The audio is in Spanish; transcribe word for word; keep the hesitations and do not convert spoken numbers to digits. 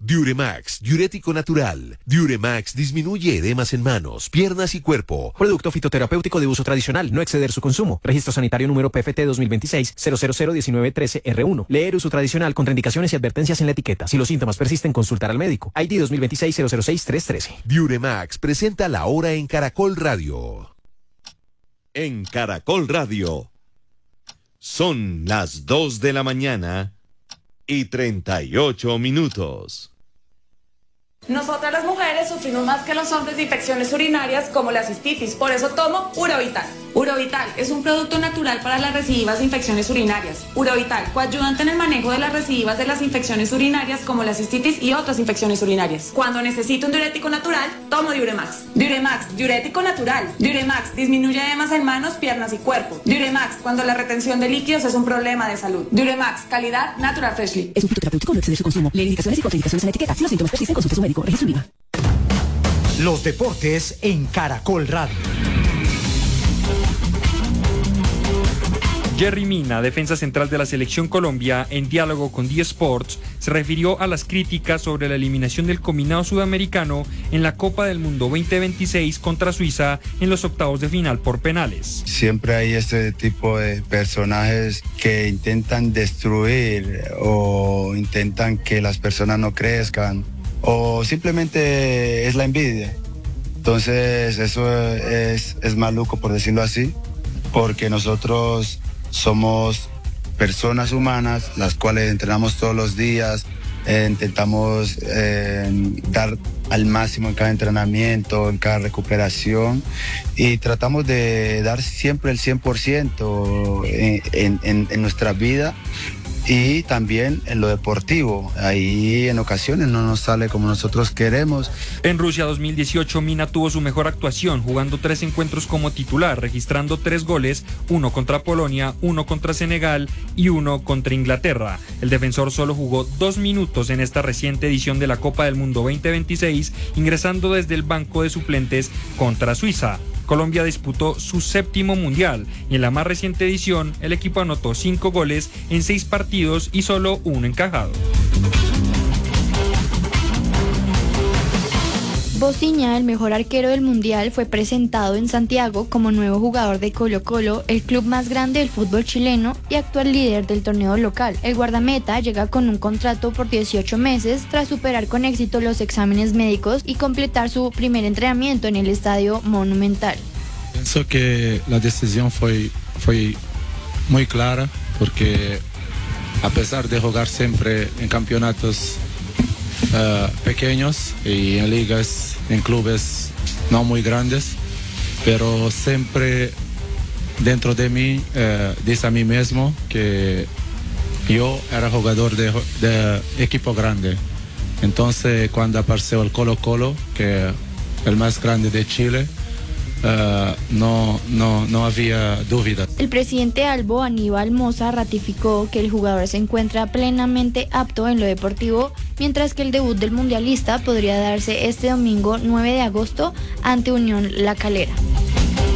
Diuremax, diurético natural. Diuremax disminuye edemas en manos, piernas y cuerpo. Producto fitoterapéutico de uso tradicional, no exceder su consumo. Registro sanitario número P F T dos mil veintiséis cero cero cero diecinueve trece R uno. Leer uso tradicional, contraindicaciones y advertencias en la etiqueta. Si los síntomas persisten, consultar al médico. I D dos mil veintiséis cero cero seis tres trece. Diuremax presenta La Hora en Caracol Radio. En Caracol Radio. Son las dos de la mañana y treinta y ocho minutos. Nosotras las mujeres sufrimos más que los hombres de infecciones urinarias como la cistitis, por eso tomo Urovital. Urovital es un producto natural para las recidivas de infecciones urinarias. Urovital, coayudante en el manejo de las recidivas de las infecciones urinarias como la cistitis y otras infecciones urinarias. Cuando necesito un diurético natural, tomo Diuremax. Diuremax, diurético natural. Diuremax, disminuye edemas en manos, piernas y cuerpo. Diuremax, cuando la retención de líquidos es un problema de salud. Diuremax, calidad Natural Freshly. Es un fitoterapéutico, no exceder su consumo. Lee indicaciones y contraindicaciones en la etiqueta. Si los síntomas persisten, consulte a su médico. Registro IVA. Los deportes en Caracol Radio. Jerry Mina, defensa central de la Selección Colombia, en diálogo con D Sports, se refirió a las críticas sobre la eliminación del combinado sudamericano en la Copa del Mundo veinte veintiséis contra Suiza en los octavos de final por penales. Siempre hay este tipo de personajes que intentan destruir o intentan que las personas no crezcan o simplemente es la envidia. Entonces eso es, es maluco, por decirlo así, porque nosotros somos personas humanas, las cuales entrenamos todos los días, eh, intentamos eh, dar al máximo en cada entrenamiento, en cada recuperación y tratamos de dar siempre el cien por ciento en, en, en nuestra vida y también en lo deportivo. Ahí en ocasiones no nos sale como nosotros queremos. En Rusia dos mil dieciocho, Mina tuvo su mejor actuación, jugando tres encuentros como titular, registrando tres goles, uno contra Polonia, uno contra Senegal y uno contra Inglaterra. El defensor solo jugó dos minutos en esta reciente edición de la Copa del Mundo veinte veintiséis, ingresando desde el banco de suplentes contra Suiza. Colombia disputó su séptimo mundial y en la más reciente edición el equipo anotó cinco goles en seis partidos y solo uno encajado. Bociña, el mejor arquero del mundial, fue presentado en Santiago como nuevo jugador de Colo-Colo, el club más grande del fútbol chileno y actual líder del torneo local. El guardameta llega con un contrato por dieciocho meses tras superar con éxito los exámenes médicos y completar su primer entrenamiento en el Estadio Monumental. Pienso que la decisión fue, fue muy clara porque a pesar de jugar siempre en campeonatos Uh, pequeños y en ligas, en clubes no muy grandes, pero siempre dentro de mí uh, dice a mí mismo que yo era jugador de, de equipo grande. Entonces cuando apareció el Colo-Colo, que es el más grande de Chile, Uh, no, no, no había duda. El presidente Albo, Aníbal Mosa, ratificó que el jugador se encuentra plenamente apto en lo deportivo, mientras que el debut del mundialista podría darse este domingo nueve de agosto ante Unión La Calera.